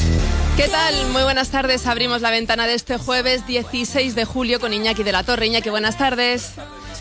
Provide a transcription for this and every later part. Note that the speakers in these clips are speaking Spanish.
¿Qué tal? Muy buenas tardes. Abrimos la ventana de este jueves 16 de julio con Iñaki de la Torre. Iñaki, buenas tardes.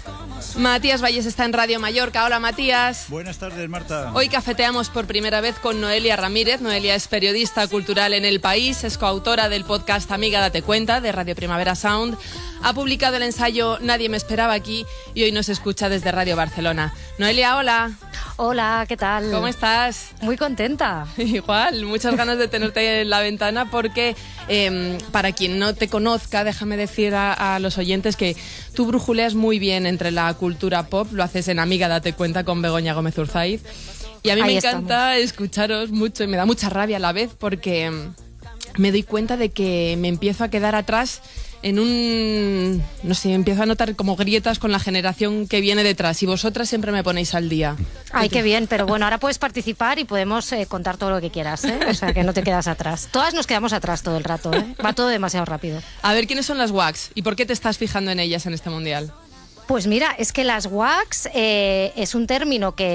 Matías Valles está en Radio Mallorca. Hola, Matías. Buenas tardes, Marta. Hoy cafeteamos por primera vez con Noelia Ramírez. Noelia es periodista cultural en El País, es coautora del podcast Amiga Date Cuenta de Radio Primavera Sound. Ha publicado el ensayo Nadie me esperaba aquí y hoy nos escucha desde Radio Barcelona. Noelia, hola. Hola, ¿qué tal? ¿Cómo estás? Muy contenta. Igual, muchas ganas de tenerte en la ventana porque para quien no te conozca, déjame decir a los oyentes que tú brujuleas muy bien entre la cultura pop, lo haces en Amiga Date Cuenta con Begoña Gómez Urzaiz y a mí me encanta escucharos mucho y me da mucha rabia a la vez porque me doy cuenta de que me empiezo a quedar atrás en un... no sé, empiezo a notar como grietas con la generación que viene detrás y vosotras siempre me ponéis al día. Ay, qué bien, pero bueno, ahora puedes participar y podemos contar todo lo que quieras, ¿eh? O sea, que no te quedas atrás. Todas nos quedamos atrás todo el rato, ¿eh? Va todo demasiado rápido. A ver, ¿quiénes son las WACs y por qué te estás fijando en ellas en este mundial? Pues mira, es que las WACs es un término que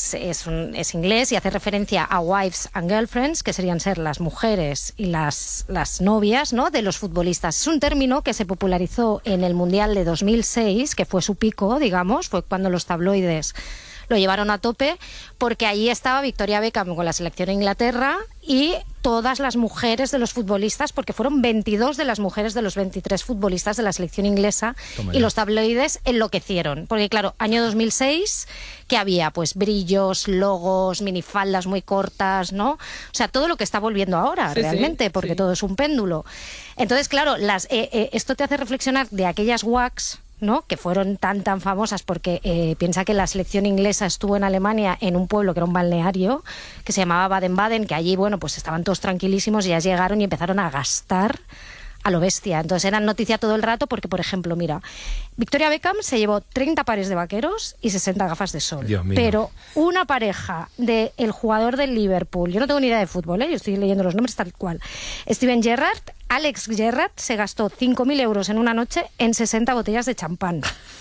es inglés y hace referencia a wives and girlfriends, que serían ser las mujeres y las novias, ¿no?, de los futbolistas. Es un término que se popularizó en el Mundial de 2006, que fue su pico, digamos, fue cuando los tabloides lo llevaron a tope, porque allí estaba Victoria Beckham con la selección de Inglaterra y todas las mujeres de los futbolistas, porque fueron 22 de las mujeres de los 23 futbolistas de la selección inglesa. Y los tabloides enloquecieron, porque claro, año 2006, que había pues brillos, logos, minifaldas muy cortas, ¿no? O sea, todo lo que está volviendo ahora, sí, realmente, porque todo es un péndulo. Entonces, claro, esto te hace reflexionar de aquellas WACs, ¿no?, que fueron tan famosas porque piensa que la selección inglesa estuvo en Alemania en un pueblo que era un balneario que se llamaba Baden-Baden, que allí, bueno, pues estaban todos tranquilísimos y ya llegaron y empezaron a gastar a lo bestia. Entonces eran noticia todo el rato porque, por ejemplo, mira, Victoria Beckham se llevó 30 pares de vaqueros y 60 gafas de sol. Dios mío. Pero una pareja del jugador del Liverpool, yo no tengo ni idea de fútbol, yo estoy leyendo los nombres tal cual, Steven Gerrard, Alex Gerrard se gastó 5.000 euros en una noche en 60 botellas de champán.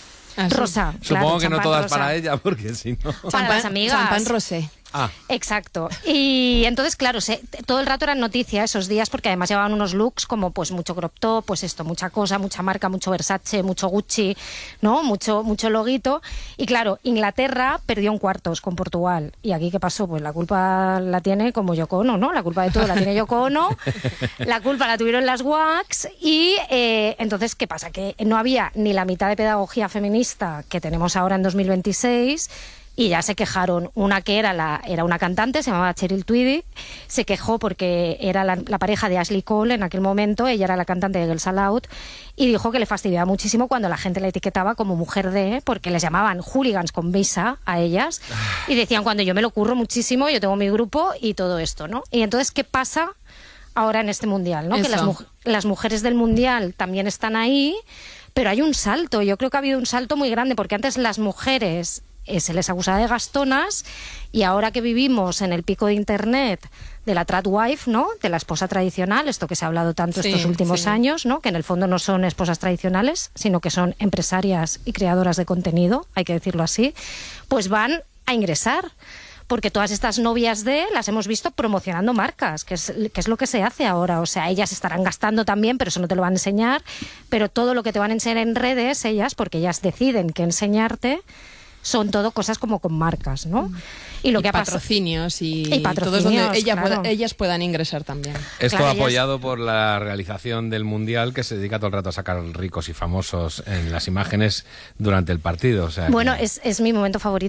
Rosa. Supongo claro, que no todas rosa. Para ella, porque si no... Para las amigas. Champán rosé. Ah. Exacto. Y entonces, claro, todo el rato eran noticia esos días porque además llevaban unos looks como pues mucho crop top, pues esto, mucha cosa, mucha marca, mucho Versace, mucho Gucci, ¿no? Mucho loguito. Y claro, Inglaterra perdió en cuartos con Portugal. ¿Y aquí qué pasó? Pues la culpa la tiene como Yoko Ono, ¿no? La culpa de todo la tiene Yoko Ono. La culpa la tuvieron las WACs y entonces, ¿qué pasa? Que no había ni la mitad de pedagogía feminista que tenemos ahora en 2026. Y ya se quejaron. Una que era una cantante, se llamaba Cheryl Tweedy, se quejó porque era la pareja de Ashley Cole en aquel momento, ella era la cantante de Girls Aloud, y dijo que le fastidiaba muchísimo cuando la gente la etiquetaba como mujer de, porque les llamaban hooligans con visa a ellas, y decían, cuando yo me lo curro muchísimo, yo tengo mi grupo y todo esto, ¿no? Y entonces, ¿qué pasa ahora en este mundial, ¿no? Que las mujeres del mundial también están ahí, pero hay un salto, yo creo que ha habido un salto muy grande, porque antes las mujeres se les acusaba de gastonas y ahora que vivimos en el pico de internet de la tradwife, ¿no?, de la esposa tradicional, esto que se ha hablado tanto estos últimos años, ¿no?, que en el fondo no son esposas tradicionales, sino que son empresarias y creadoras de contenido, hay que decirlo así, pues van a ingresar. Porque todas estas novias las hemos visto promocionando marcas, que es lo que se hace ahora. O sea, ellas estarán gastando también, pero eso no te lo van a enseñar. Pero todo lo que te van a enseñar en redes, ellas, porque ellas deciden qué enseñarte, son todo cosas como con marcas, ¿no? Y lo que patrocinios y patrocinios, todo es donde claro. ellas puedan ingresar también. Esto claro, apoyado por la realización del Mundial, que se dedica todo el rato a sacar ricos y famosos en las imágenes durante el partido. O sea, bueno, es mi momento favorito.